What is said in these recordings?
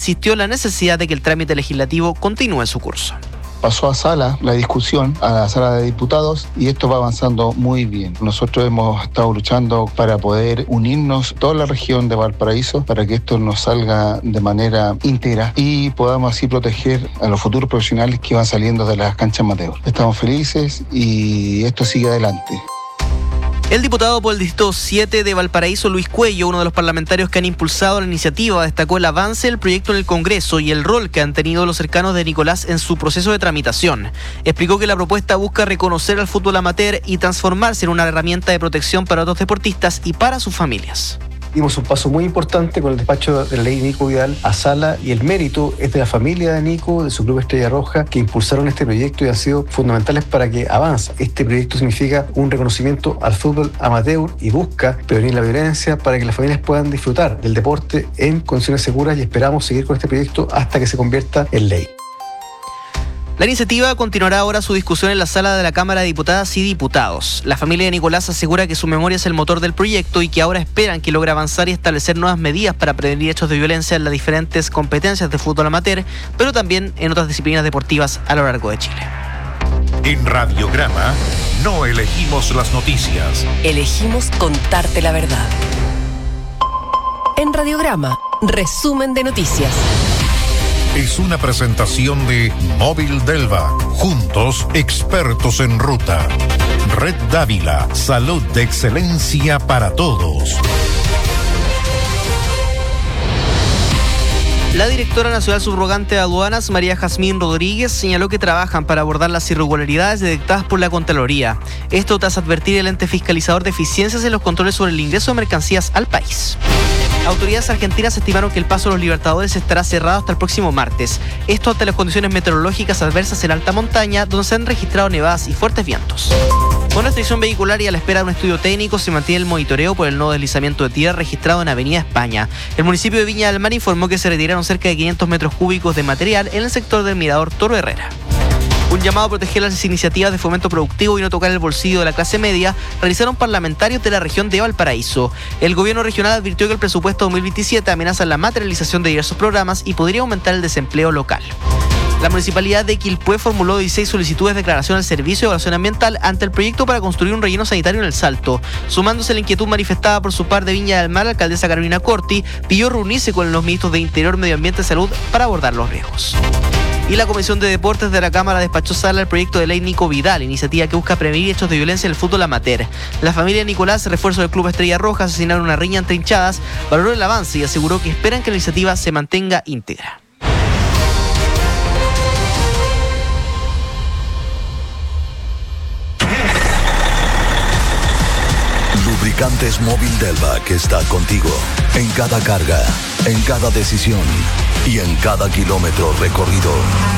insistió en la necesidad de que el trámite legislativo continúe su curso. Pasó a sala la discusión, a la sala de diputados, y esto va avanzando muy bien. Nosotros hemos estado luchando para poder unirnos toda la región de Valparaíso para que esto nos salga de manera íntegra y podamos así proteger a los futuros profesionales que van saliendo de las canchas amateur. Estamos felices y esto sigue adelante. El diputado por el Distrito 7 de Valparaíso, Luis Cuello, uno de los parlamentarios que han impulsado la iniciativa, destacó el avance del proyecto en el Congreso y el rol que han tenido los cercanos de Nicolás en su proceso de tramitación. Explicó que la propuesta busca reconocer al fútbol amateur y transformarse en una herramienta de protección para otros deportistas y para sus familias. Dimos un paso muy importante con el despacho de la ley Nico Vidal a sala, y el mérito es de la familia de Nico, de su club Estrella Roja, que impulsaron este proyecto y han sido fundamentales para que avance. Este proyecto significa un reconocimiento al fútbol amateur y busca prevenir la violencia para que las familias puedan disfrutar del deporte en condiciones seguras, y esperamos seguir con este proyecto hasta que se convierta en ley. La iniciativa continuará ahora su discusión en la sala de la Cámara de Diputadas y Diputados. La familia de Nicolás asegura que su memoria es el motor del proyecto y que ahora esperan que logre avanzar y establecer nuevas medidas para prevenir hechos de violencia en las diferentes competencias de fútbol amateur, pero también en otras disciplinas deportivas a lo largo de Chile. En Radiograma no elegimos las noticias. Elegimos contarte la verdad. En Radiograma, resumen de noticias. Es una presentación de Móvil Delva. Juntos, expertos en ruta. Red Dávila, salud de excelencia para todos. La directora nacional subrogante de aduanas, María Jazmín Rodríguez, señaló que trabajan para abordar las irregularidades detectadas por la Contraloría. Esto tras advertir el ente fiscalizador de eficiencias en los controles sobre el ingreso de mercancías al país. Autoridades argentinas estimaron que el paso de los Libertadores estará cerrado hasta el próximo martes. Esto ante las condiciones meteorológicas adversas en alta montaña, donde se han registrado nevadas y fuertes vientos. Con restricción vehicular y a la espera de un estudio técnico, se mantiene el monitoreo por el nuevo deslizamiento de tierra registrado en Avenida España. El municipio de Viña del Mar informó que se retiraron cerca de 500 metros cúbicos de material en el sector del Mirador Toro Herrera. Un llamado a proteger las iniciativas de fomento productivo y no tocar el bolsillo de la clase media realizaron parlamentarios de la región de Valparaíso. El gobierno regional advirtió que el presupuesto 2027 amenaza la materialización de diversos programas y podría aumentar el desempleo local. La municipalidad de Quilpué formuló 16 solicitudes de declaración al servicio de evaluación ambiental ante el proyecto para construir un relleno sanitario en El Salto. Sumándose a la inquietud manifestada por su par de Viña del Mar, la alcaldesa Carolina Corti pidió reunirse con los ministros de Interior, Medio Ambiente y Salud para abordar los riesgos. Y la Comisión de Deportes de la Cámara despachó sala el proyecto de ley Nico Vidal, iniciativa que busca prevenir hechos de violencia en el fútbol amateur. La familia de Nicolás, refuerzo del club Estrella Roja, asesinaron una riña entre hinchadas, valoró el avance y aseguró que esperan que la iniciativa se mantenga íntegra. Lubricantes Móvil Delva, que está contigo en cada carga, en cada decisión y en cada kilómetro recorrido.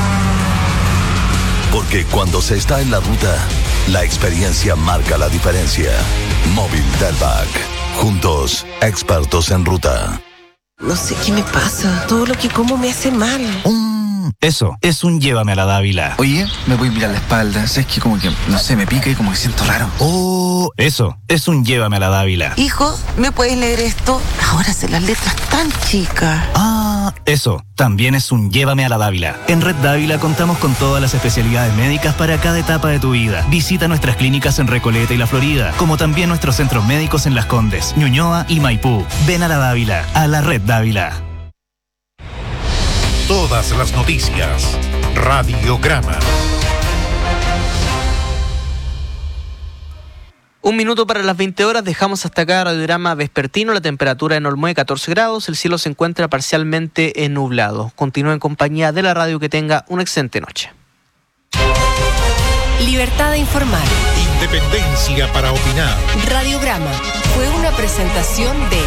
Porque cuando se está en la ruta, la experiencia marca la diferencia. Móvil Delva. Juntos, expertos en ruta. No sé qué me pasa. Todo lo que como me hace mal. Eso, es un llévame a la Dávila. Oye, me voy a mirar la espalda. Es que como que, no sé, me pica y como que siento raro. Eso, es un llévame a la Dávila. Hijo, ¿me puedes leer esto? Ahora sé las letras tan chicas. Eso, también es un llévame a la Dávila. En Red Dávila contamos con todas las especialidades médicas para cada etapa de tu vida. Visita nuestras clínicas en Recoleta y La Florida, como también nuestros centros médicos en Las Condes, Ñuñoa y Maipú. Ven a la Dávila, a la Red Dávila. Todas las noticias. Radiograma. 1 minuto para las 20 horas, dejamos hasta acá Radiograma Vespertino. La temperatura en Olmué 14 grados, el cielo se encuentra parcialmente nublado. Continúa en compañía de la radio, que tenga una excelente noche. Libertad de informar. Independencia para opinar. Radiograma fue una presentación de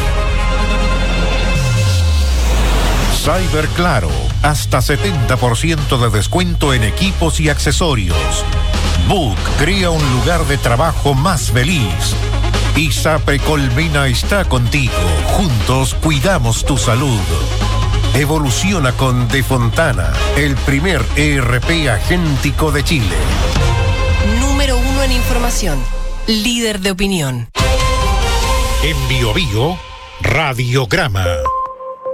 Cyberclaro, hasta 70% de descuento en equipos y accesorios. Book crea un lugar de trabajo más feliz. ISAPRE Colmena está contigo. Juntos cuidamos tu salud. Evoluciona con De Fontana, el primer ERP agéntico de Chile. Número 1 en información. Líder de opinión. En Bio Bio, Radiograma.